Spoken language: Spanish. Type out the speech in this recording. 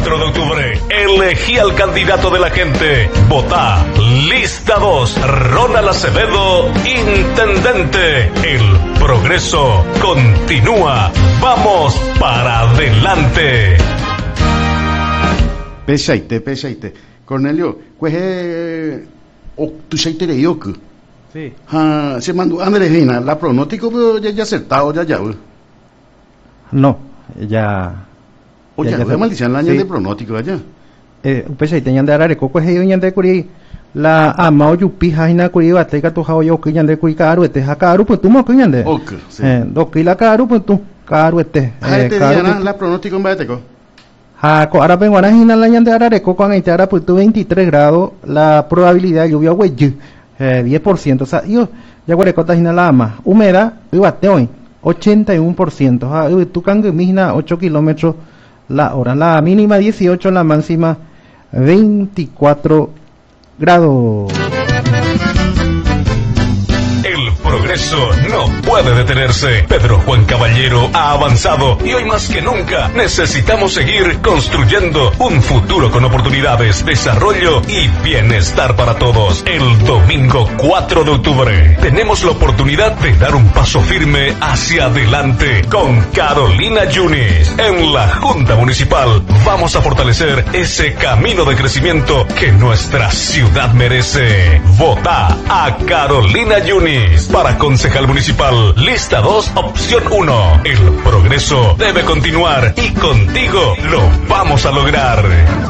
4 de octubre, elegí al candidato de la gente. Votá Lista 2, Ronald Acevedo, intendente. El progreso continúa. Vamos para adelante. Peshaite. Cornelio, pues octuchaite de yoku. Sí. Se mandó Andresina, la pronóstico ya acertado ya. No, ya. Oye, ya ya maldición la año sí. de pronóstico allá. Peshaite ñande arareko pues ellos ñande kuri la ama o yupi haina kuri bate ka tu hao yo que ñande kuri karu este ha karu pues tú mo que ñande. Ok, sí. Doki la karu pues tú karu este. Este día la pronóstico en Bateco. Ahora vengo a la ñande arareko con este ahora pues tú 23 grados la probabilidad de lluvia güey 10%, o sea, yo ya guaré cota hina la ama humedad y bate hoy 81%, tu cangue misna 8 kilómetros la hora, la mínima 18, la máxima 24 grados. El progreso no puede detenerse. Pedro Juan Caballero ha avanzado y hoy más que nunca necesitamos seguir construyendo un futuro con oportunidades, desarrollo y bienestar para todos. El domingo 4 de octubre tenemos la oportunidad de dar un paso firme hacia adelante con Carolina Yunis. En la Junta Municipal vamos a fortalecer ese camino de crecimiento que nuestra ciudad merece. Vota a Carolina Yunis para concejal municipal, lista 2, opción 1. El progreso debe continuar y contigo lo vamos a lograr.